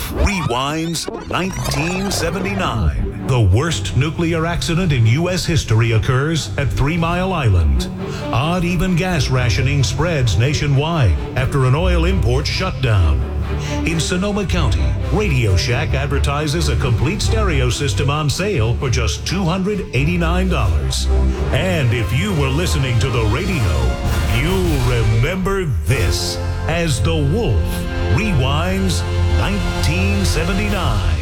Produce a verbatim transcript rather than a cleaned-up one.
rewinds nineteen seventy-nine. The worst nuclear accident in U S history occurs at Three Mile Island. Odd even gas rationing spreads nationwide after an oil import shutdown. In Sonoma County, Radio Shack advertises a complete stereo system on sale for just two hundred eighty-nine dollars. And if you were listening to the radio, you'll remember this as The Wolf rewinds nineteen seventy-nine.